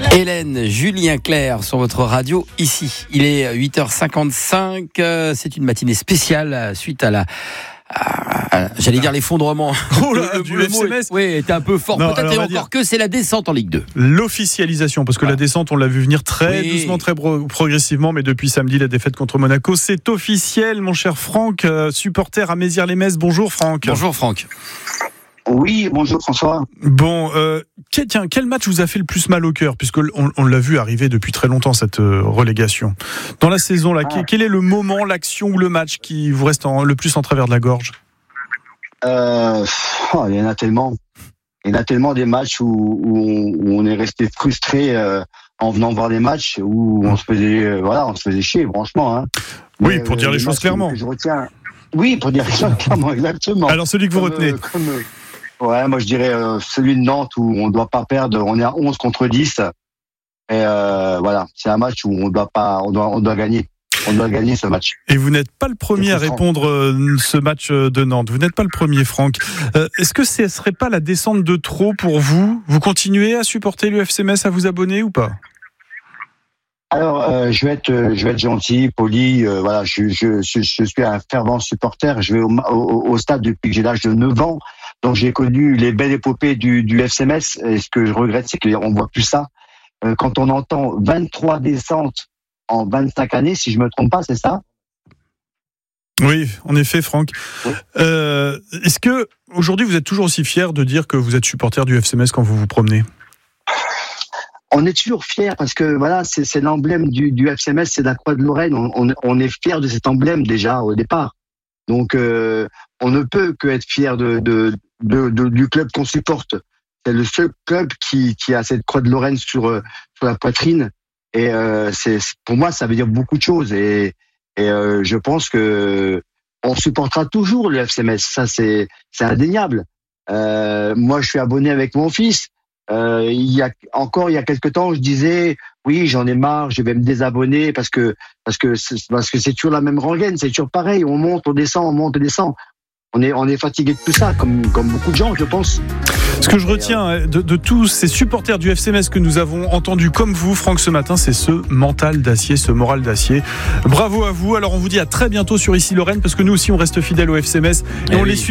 Hélène, Julien Clerc sur votre radio ici. Il est 8h55. C'est une matinée spéciale suite à j'allais dire l'effondrement. Oh là, du FCMS. Oui, était un peu fort. Non, peut-être et encore que c'est la descente en Ligue 2. L'officialisation, parce que la descente, on l'a vu venir très doucement, très progressivement, mais depuis samedi, la défaite contre Monaco, c'est officiel, mon cher Franck, supporter à Mézières-les-Metz. Bonjour Franck. Bonjour Franck. Oui, bonjour François. Bon, quel match vous a fait le plus mal au cœur, puisque on l'a vu arriver depuis très longtemps, cette relégation. Dans la saison, là, quel est le moment, l'action ou le match qui vous reste le plus en travers de la gorge ? Il y en a tellement. Il y en a tellement des matchs où on est resté frustré en venant voir des matchs où on se faisait chier, franchement. Hein. Oui, pour dire les choses clairement. Oui, pour dire les choses clairement, exactement. Alors celui que vous retenez. Moi je dirais celui de Nantes où on ne doit pas perdre, on est à 11 contre 10. Et c'est un match où on doit gagner. On doit gagner ce match. Et vous n'êtes pas le premier à répondre ce match de Nantes. Vous n'êtes pas le premier, Franck. Est-ce que ce ne serait pas la descente de trop pour vous ? Vous continuez à supporter le FCMS, à vous abonner ou pas ? Alors, je vais être gentil, poli. Je suis un fervent supporter. Je vais au stade depuis que j'ai l'âge de 9 ans. Donc, j'ai connu les belles épopées du FCMS. Et ce que je regrette, c'est qu'on voit plus ça. Quand on entend 23 descentes en 25 années, si je me trompe pas, c'est ça ? Oui, en effet, Franck. Oui. Est-ce que aujourd'hui vous êtes toujours aussi fier de dire que vous êtes supporter du FCMS quand vous vous promenez ? On est toujours fier parce que c'est l'emblème du FCMS, c'est la Croix de Lorraine. On est fier de cet emblème déjà au départ. Donc on ne peut que être fier du club qu'on supporte. C'est le seul club qui a cette Croix de Lorraine sur la poitrine. Et pour moi, ça veut dire beaucoup de choses. Et je pense que on supportera toujours le FCMS. Ça, c'est indéniable. Moi, je suis abonné avec mon fils. Il y a quelques temps, je disais, oui, j'en ai marre, je vais me désabonner parce que c'est toujours la même rengaine, c'est toujours pareil. On monte, on descend. On est fatigué de tout ça, comme beaucoup de gens, je pense. Ce que je retiens de tous ces supporters du FCMS que nous avons entendus comme vous, Franck, ce matin, c'est ce mental d'acier, ce moral d'acier. Bravo à vous. Alors, on vous dit à très bientôt sur Ici Lorraine, parce que nous aussi, on reste fidèles au FCMS et on les suit.